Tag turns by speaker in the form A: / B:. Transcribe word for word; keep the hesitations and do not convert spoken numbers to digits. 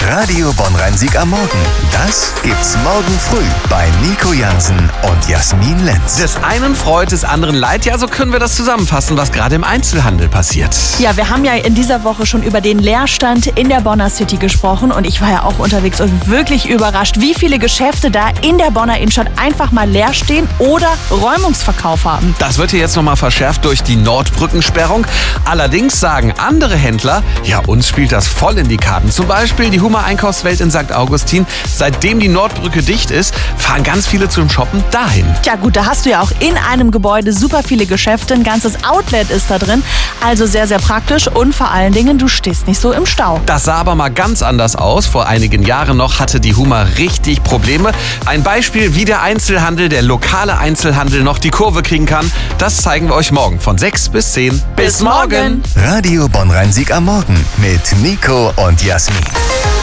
A: Radio Bonn-Rhein-Sieg am Morgen. Das gibt's morgen früh bei Nico Jansen und Jasmin Lenz.
B: Des einen freut, des anderen leid. Ja, so können wir das zusammenfassen, was gerade im Einzelhandel passiert.
C: Ja, wir haben ja in dieser Woche schon über den Leerstand in der Bonner City gesprochen und ich war ja auch unterwegs und wirklich überrascht, wie viele Geschäfte da in der Bonner Innenstadt einfach mal leer stehen oder Räumungsverkauf haben.
B: Das wird hier jetzt nochmal verschärft durch die Nordbrückensperrung. Allerdings sagen andere Händler, ja, uns spielt das voll in die Karten. Zum Beispiel die Hummer Einkaufswelt in Sankt Augustin. Seitdem die Nordbrücke dicht ist, fahren ganz viele zum Shoppen dahin.
C: Ja gut, da hast du ja auch in einem Gebäude super viele Geschäfte. Ein ganzes Outlet ist da drin. Also sehr, sehr praktisch und vor allen Dingen, du stehst nicht so im Stau.
B: Das sah aber mal ganz anders aus. Vor einigen Jahren noch hatte die Hummer richtig Probleme. Ein Beispiel, wie der Einzelhandel, der lokale Einzelhandel noch die Kurve kriegen kann, das zeigen wir euch morgen von sechs bis zehn.
C: Bis morgen!
A: Radio Bonn-Rhein-Sieg am Morgen mit Nico und Jasmin.